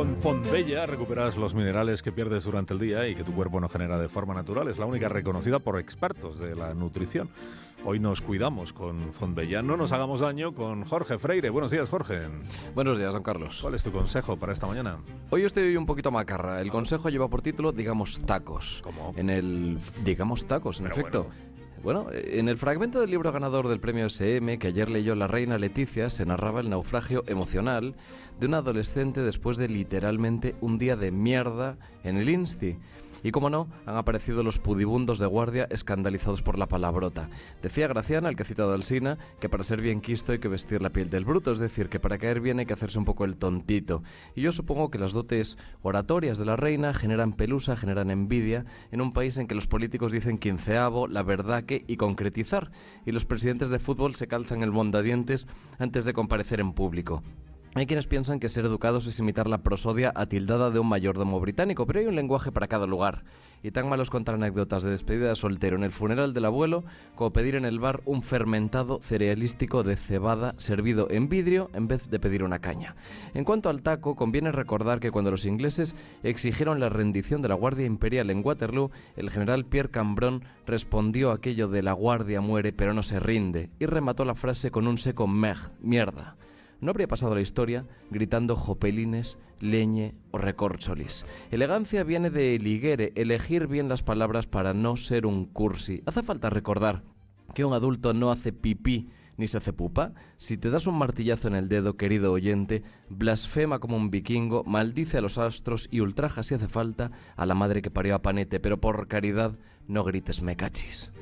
Con Fontbella recuperas los minerales que pierdes durante el día y que tu cuerpo no genera de forma natural. Es la única reconocida por expertos de la nutrición. Hoy nos cuidamos con Fontbella. No nos hagamos daño con Jorge Freire. Buenos días, Jorge. Buenos días, don Carlos. ¿Cuál es tu consejo para esta mañana? Hoy estoy un poquito macarra. El consejo lleva por título Digamos tacos. ¿Cómo? Digamos tacos, en Pero efecto. Bueno, en el fragmento del libro ganador del premio SM que ayer leyó la reina Leticia se narraba el naufragio emocional de un adolescente después de literalmente un día de mierda en el Insti. Y como no, han aparecido los pudibundos de guardia escandalizados por la palabrota. Decía Graciana, el que ha citado Alsina, que para ser bien quisto hay que vestir la piel del bruto, es decir, que para caer bien hay que hacerse un poco el tontito. Y yo supongo que las dotes oratorias de la reina generan pelusa, generan envidia, en un país en que los políticos dicen quinceavo, la verdad que y concretizar, y los presidentes de fútbol se calzan el mondadientes antes de comparecer en público. Hay quienes piensan que ser educados es imitar la prosodia atildada de un mayordomo británico, pero hay un lenguaje para cada lugar. Y tan malos contar anécdotas de despedida de soltero en el funeral del abuelo como pedir en el bar un fermentado cerealístico de cebada servido en vidrio en vez de pedir una caña. En cuanto al taco, conviene recordar que cuando los ingleses exigieron la rendición de la Guardia Imperial en Waterloo, el general Pierre Cambronne respondió aquello de la guardia muere pero no se rinde y remató la frase con un seco mierda. No habría pasado la historia gritando jopelines, leñe o recorcholis. Elegancia viene de eligere, elegir bien las palabras para no ser un cursi. Hace falta recordar que un adulto no hace pipí ni se hace pupa. Si te das un martillazo en el dedo, querido oyente, blasfema como un vikingo, maldice a los astros y ultraja si hace falta a la madre que parió a Panete, pero por caridad no grites me cachis.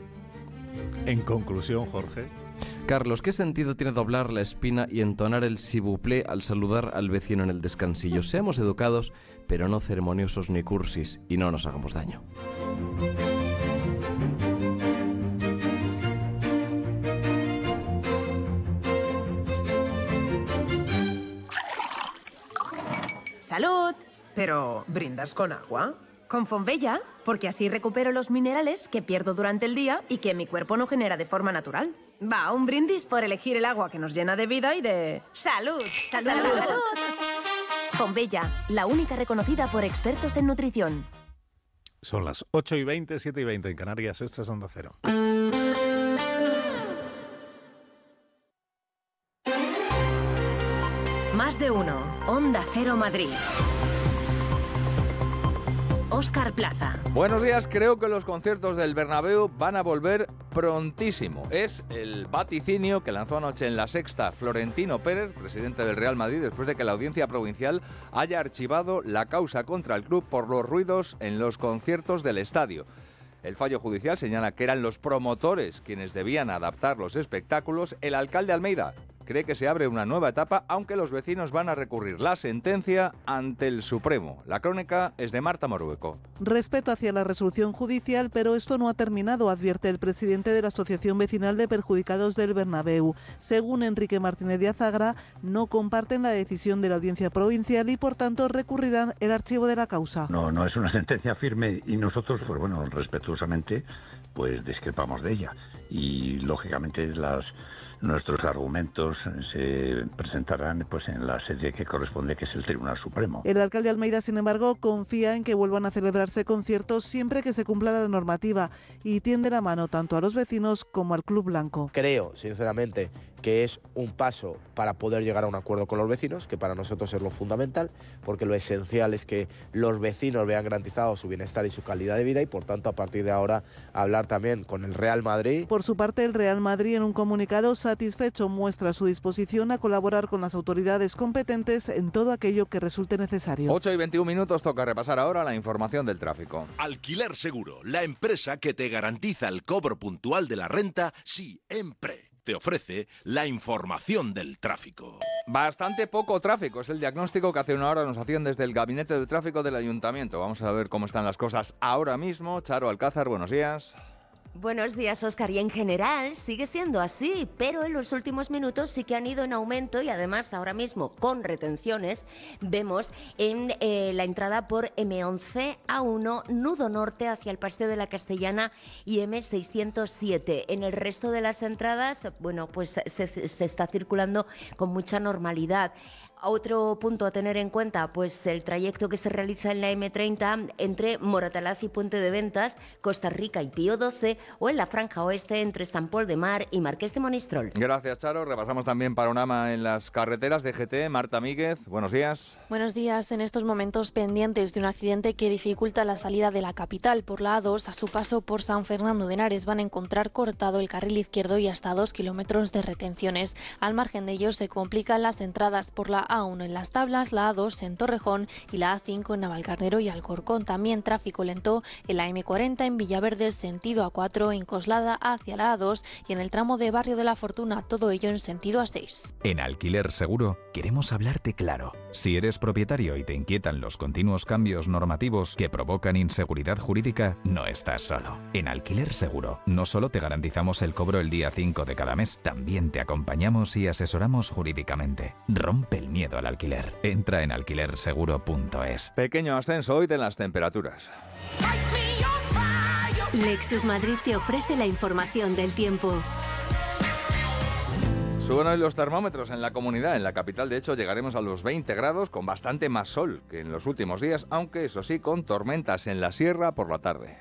En conclusión, Jorge... Carlos, ¿qué sentido tiene doblar la espina y entonar el s'il vous plaît al saludar al vecino en el descansillo? Seamos educados, pero no ceremoniosos ni cursis, y no nos hagamos daño. ¡Salud! Pero, ¿brindas con agua? Con Fontbella, porque así recupero los minerales que pierdo durante el día y que mi cuerpo no genera de forma natural. Va, un brindis por elegir el agua que nos llena de vida y de... ¡Salud! ¡Salud! ¡Salud! Fontbella, la única reconocida por expertos en nutrición. Son las 8:20, 7:20 en Canarias. Esto es Onda Cero. Más de uno. Onda Cero Madrid. Óscar Plaza. Buenos días, creo que los conciertos del Bernabéu van a volver prontísimo. Es el vaticinio que lanzó anoche en La Sexta Florentino Pérez, presidente del Real Madrid, después de que la audiencia provincial haya archivado la causa contra el club por los ruidos en los conciertos del estadio. El fallo judicial señala que eran los promotores quienes debían adaptar los espectáculos. El alcalde Almeida cree que se abre una nueva etapa, aunque los vecinos van a recurrir la sentencia ante el Supremo. La crónica es de Marta Morueco. Respeto hacia la resolución judicial, pero esto no ha terminado, advierte el presidente de la Asociación Vecinal de Perjudicados del Bernabéu. Según Enrique Martínez de Azagra, no comparten la decisión de la Audiencia Provincial y, por tanto, recurrirán el archivo de la causa. No es una sentencia firme y nosotros, pues bueno, respetuosamente, pues discrepamos de ella. Y, lógicamente, nuestros argumentos se presentarán pues en la sede que corresponde, que es el Tribunal Supremo. El alcalde Almeida, sin embargo, confía en que vuelvan a celebrarse conciertos siempre que se cumpla la normativa y tiende la mano tanto a los vecinos como al Club Blanco. Creo, sinceramente, que es un paso para poder llegar a un acuerdo con los vecinos, que para nosotros es lo fundamental, porque lo esencial es que los vecinos vean garantizado su bienestar y su calidad de vida y, por tanto, a partir de ahora, hablar también con el Real Madrid. Por su parte, el Real Madrid, en un comunicado satisfecho, muestra su disposición a colaborar con las autoridades competentes en todo aquello que resulte necesario. 8:21, toca repasar ahora la información del tráfico. Alquiler Seguro, la empresa que te garantiza el cobro puntual de la renta siempre. Te ofrece la información del tráfico. Bastante poco tráfico, es el diagnóstico que hace una hora nos hacían desde el Gabinete de Tráfico del Ayuntamiento. Vamos a ver cómo están las cosas ahora mismo. Charo Alcázar, buenos días. Buenos días, Óscar. Y en general sigue siendo así, pero en los últimos minutos sí que han ido en aumento y además ahora mismo con retenciones vemos en la entrada por M11A1, nudo norte hacia el Paseo de la Castellana y M607. En el resto de las entradas, bueno, pues se está circulando con mucha normalidad. Otro punto a tener en cuenta, pues el trayecto que se realiza en la M30 entre Moratalaz y Puente de Ventas, Costa Rica y Pío XII, o en la franja oeste entre Sant Pol de Mar y Marqués de Monistrol. Gracias, Charo. Repasamos también panorama en las carreteras de GT. Marta Míguez, buenos días. Buenos días. En estos momentos pendientes de un accidente que dificulta la salida de la capital por la A2, a su paso por San Fernando de Henares van a encontrar cortado el carril izquierdo y hasta 2 kilómetros de retenciones. Al margen de ello se complican las entradas por la A1 en Las Tablas, la A2 en Torrejón y la A5 en Navalcarnero y Alcorcón. También tráfico lento en la M40 en Villaverde, sentido A4, en Coslada hacia la A2 y en el tramo de Barrio de la Fortuna, todo ello en sentido A6. En Alquiler Seguro queremos hablarte claro. Si eres propietario y te inquietan los continuos cambios normativos que provocan inseguridad jurídica, no estás solo. En Alquiler Seguro no solo te garantizamos el cobro el día 5 de cada mes, también te acompañamos y asesoramos jurídicamente. Rompe el miedo al alquiler. Entra en alquilerseguro.es. Pequeño ascenso hoy de las temperaturas. Lexus Madrid te ofrece la información del tiempo. Suben hoy los termómetros en la comunidad. En la capital, de hecho, llegaremos a los 20 grados con bastante más sol que en los últimos días, aunque eso sí, con tormentas en la sierra por la tarde.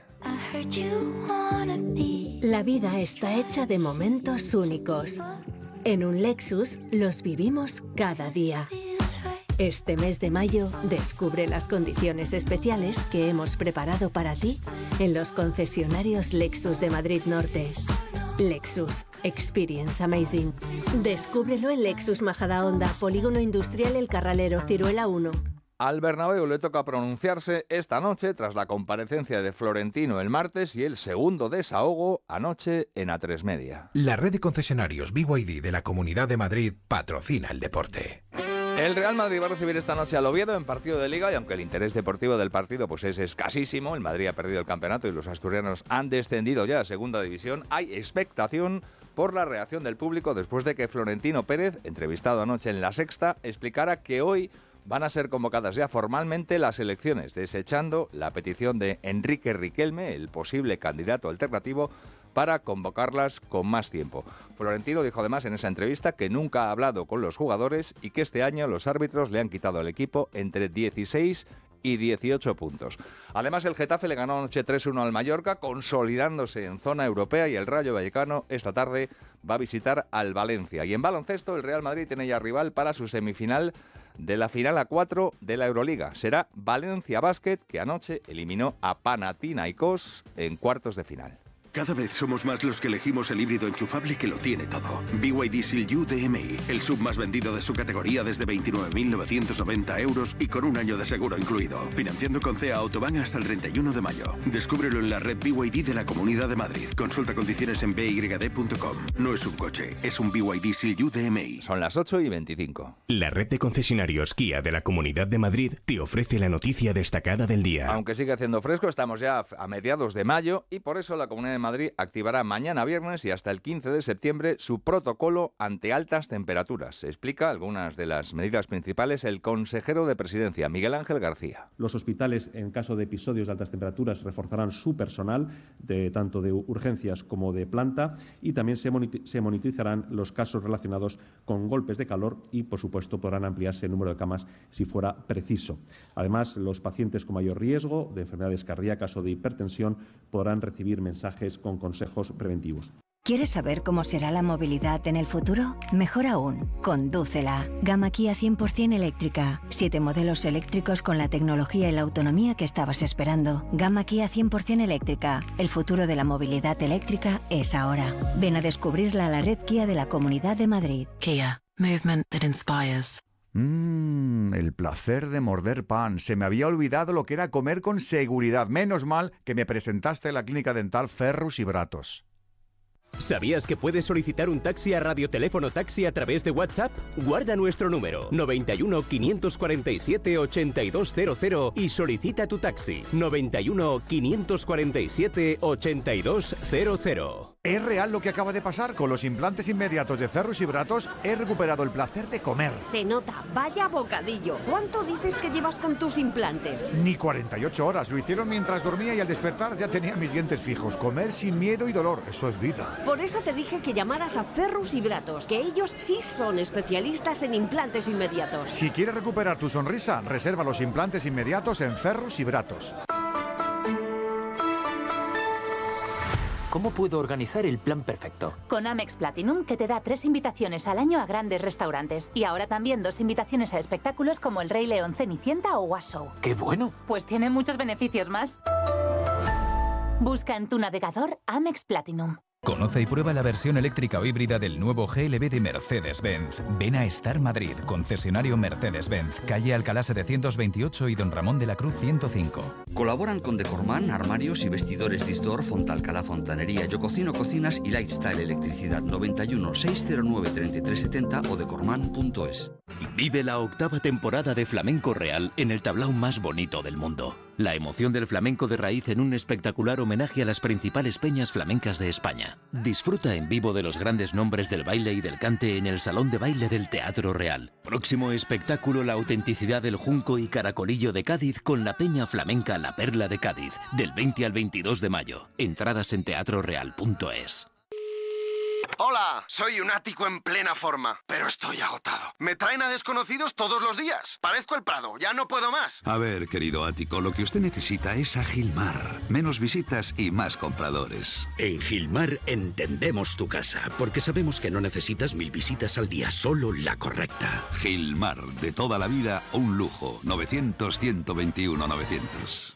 La vida está hecha de momentos únicos. En un Lexus los vivimos cada día. Este mes de mayo descubre las condiciones especiales que hemos preparado para ti en los concesionarios Lexus de Madrid Norte. Lexus Experience Amazing. Descúbrelo en Lexus Majadahonda, Polígono Industrial El Carralero, Ciruela 1. Al Bernabéu le toca pronunciarse esta noche tras la comparecencia de Florentino el martes y el segundo desahogo anoche en A3 Media. La red de concesionarios BYD de la Comunidad de Madrid patrocina el deporte. El Real Madrid va a recibir esta noche al Oviedo en partido de Liga y aunque el interés deportivo del partido pues es escasísimo, el Madrid ha perdido el campeonato y los asturianos han descendido ya a Segunda División, hay expectación por la reacción del público después de que Florentino Pérez, entrevistado anoche en La Sexta, explicara que hoy van a ser convocadas ya formalmente las elecciones, desechando la petición de Enrique Riquelme, el posible candidato alternativo, para convocarlas con más tiempo. Florentino dijo además en esa entrevista que nunca ha hablado con los jugadores y que este año los árbitros le han quitado al equipo entre 16 y 18 puntos. Además, el Getafe le ganó anoche 3-1 al Mallorca, consolidándose en zona europea, y el Rayo Vallecano esta tarde va a visitar al Valencia. Y en baloncesto, el Real Madrid tiene ya rival para su semifinal de la final a 4 de la Euroliga. Será Valencia Basket, que anoche eliminó a Panathinaikos en cuartos de final. Cada vez somos más los que elegimos el híbrido enchufable que lo tiene todo. BYD Seal U DMI, el SUV más vendido de su categoría desde 29.990 euros y con un año de seguro incluido. Financiando con CEA Autobahn hasta el 31 de mayo. Descúbrelo en la red BYD de la Comunidad de Madrid. Consulta condiciones en byd.com. No es un coche, es un BYD Seal U DMI. Son las 8:25. La red de concesionarios Kia de la Comunidad de Madrid te ofrece la noticia destacada del día. Aunque sigue haciendo fresco, estamos ya a mediados de mayo y por eso la Comunidad de Madrid activará mañana viernes y hasta el 15 de septiembre su protocolo ante altas temperaturas. Explica algunas de las medidas principales el consejero de Presidencia, Miguel Ángel García. Los hospitales, en caso de episodios de altas temperaturas, reforzarán su personal, tanto de urgencias como de planta, y también se monitorizarán los casos relacionados con golpes de calor y, por supuesto, podrán ampliarse el número de camas si fuera preciso. Además, los pacientes con mayor riesgo de enfermedades cardíacas o de hipertensión podrán recibir mensajes con consejos preventivos. ¿Quieres saber cómo será la movilidad en el futuro? Mejor aún, condúcela. Gama Kia 100% eléctrica. 7 modelos eléctricos con la tecnología y la autonomía que estabas esperando. Gama Kia 100% eléctrica. El futuro de la movilidad eléctrica es ahora. Ven a descubrirla a la red Kia de la Comunidad de Madrid. Kia. Movement that inspires. El placer de morder pan. Se me había olvidado lo que era comer con seguridad. Menos mal que me presentaste en la clínica dental Ferrus y Bratos. ¿Sabías que puedes solicitar un taxi a Radioteléfono Taxi a través de WhatsApp? Guarda nuestro número 91 547 8200 y solicita tu taxi 91 547 8200. Es real lo que acaba de pasar. Con los implantes inmediatos de Ferrus y Bratos he recuperado el placer de comer. Se nota, vaya bocadillo. ¿Cuánto dices que llevas con tus implantes? Ni 48 horas. Lo hicieron mientras dormía y al despertar ya tenía mis dientes fijos. Comer sin miedo y dolor, eso es vida. Por eso te dije que llamaras a Ferrus y Bratos, que ellos sí son especialistas en implantes inmediatos. Si quieres recuperar tu sonrisa, reserva los implantes inmediatos en Ferrus y Bratos. ¿Cómo puedo organizar el plan perfecto? Con Amex Platinum, que te da 3 invitaciones al año a grandes restaurantes. Y ahora también 2 invitaciones a espectáculos como El Rey León, Cenicienta o Was Show. ¡Qué bueno! Pues tiene muchos beneficios más. Busca en tu navegador Amex Platinum. Conoce y prueba la versión eléctrica o híbrida del nuevo GLB de Mercedes-Benz. Ven a Star Madrid, concesionario Mercedes-Benz, calle Alcalá 728 y Don Ramón de la Cruz 105. Colaboran con Decorman, armarios y vestidores Distor, Fontalcalá Fontanería, Yo Cocino Cocinas y Lifestyle Electricidad. 91 609 3370 o decorman.es. Vive la 8ª temporada de Flamenco Real en el tablao más bonito del mundo. La emoción del flamenco de raíz en un espectacular homenaje a las principales peñas flamencas de España. Disfruta en vivo de los grandes nombres del baile y del cante en el Salón de Baile del Teatro Real. Próximo espectáculo: la autenticidad del Junco y Caracolillo de Cádiz con la peña flamenca La Perla de Cádiz, del 20 al 22 de mayo. Entradas en teatroreal.es. Hola, soy un ático en plena forma, pero estoy agotado. Me traen a desconocidos todos los días. Parezco el Prado, ya no puedo más. A ver, querido ático, lo que usted necesita es a Gilmar. Menos visitas y más compradores. En Gilmar entendemos tu casa, porque sabemos que no necesitas 1000 visitas al día, solo la correcta. Gilmar, de toda la vida, un lujo. 900-121-900.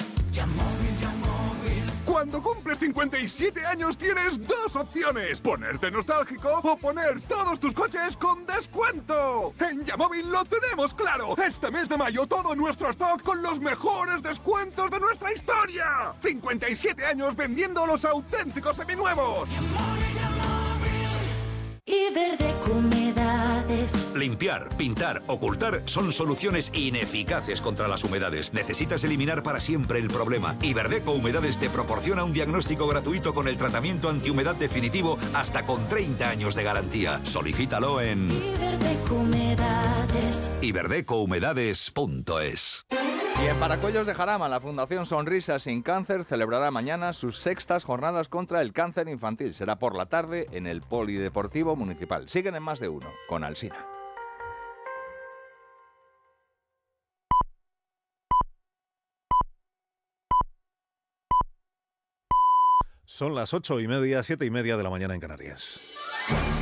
Cuando cumples 57 años tienes 2 opciones: ponerte nostálgico o poner todos tus coches con descuento. En Yamóvil lo tenemos claro. Este mes de mayo todo nuestro stock con los mejores descuentos de nuestra historia. 57 años vendiendo los auténticos seminuevos. Iberdeco Humedades. Limpiar, pintar, ocultar son soluciones ineficaces contra las humedades. Necesitas eliminar para siempre el problema. Iberdeco Humedades te proporciona un diagnóstico gratuito con el tratamiento antihumedad definitivo hasta con 30 años de garantía. Solicítalo en Iberdeco Humedades. iberdecohumedades.es. Y en Paracuellos de Jarama, la Fundación Sonrisa Sin Cáncer celebrará mañana sus 6ª jornadas contra el cáncer infantil. Será por la tarde en el Polideportivo Municipal. Siguen en Más de Uno con Alsina. Son las 8:30, 7:30 de la mañana en Canarias.